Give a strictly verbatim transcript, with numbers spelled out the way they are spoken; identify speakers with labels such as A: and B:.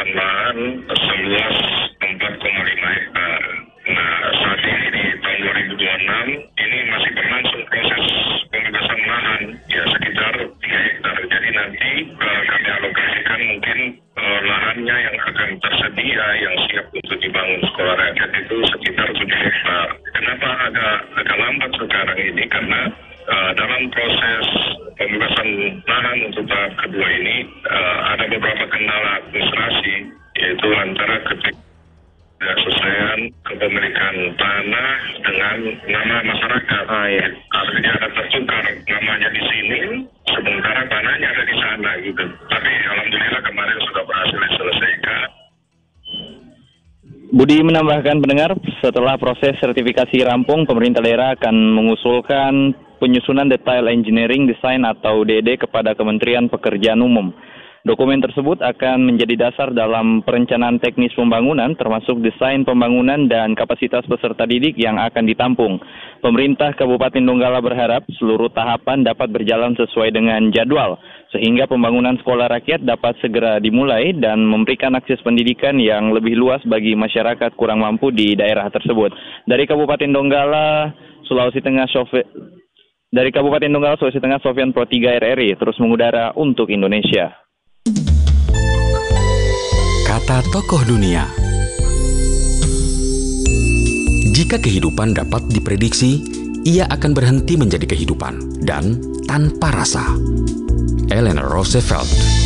A: pembebasan lahan seluas empat koma lima hektar. Nah, saat ini di tahun dua ribu dua puluh enam ini masih berlangsung proses pembebasan lahan ya sekitar tiga hektar. Jadi nanti uh, kami alokasikan mungkin uh, lahannya yang akan tersedia yang siap untuk dibangun sekolah rakyat itu sekitar tujuh hektar. Kenapa agak agak lambat sekarang ini? Karena uh, dalam proses pembebasan lahan untuk tahap kedua ini uh, ada beberapa kendala administrasi, yaitu antara ketik kesesuaian kepemilikan tanah dengan nama masyarakat.
B: Oh, iya.
A: Artinya ada tertukar namanya di sini, sementara tanahnya ada di sana gitu. Tapi alhamdulillah kemarin sudah berhasil diselesaikan.
B: Budi menambahkan pendengar, setelah proses sertifikasi rampung, pemerintah daerah akan mengusulkan penyusunan detail engineering design atau D D kepada Kementerian Pekerjaan Umum. Dokumen tersebut akan menjadi dasar dalam perencanaan teknis pembangunan, termasuk desain pembangunan dan kapasitas peserta didik yang akan ditampung. Pemerintah Kabupaten Donggala berharap seluruh tahapan dapat berjalan sesuai dengan jadwal, sehingga pembangunan sekolah rakyat dapat segera dimulai dan memberikan akses pendidikan yang lebih luas bagi masyarakat kurang mampu di daerah tersebut. Dari Kabupaten Donggala, Sulawesi Tengah, Sofi- dari Kabupaten Donggala, Sulawesi Tengah, Sofyan Pro tiga R R I terus mengudara untuk Indonesia.
C: Kata tokoh dunia. Jika kehidupan dapat diprediksi, ia akan berhenti menjadi kehidupan dan tanpa rasa. Eleanor Roosevelt.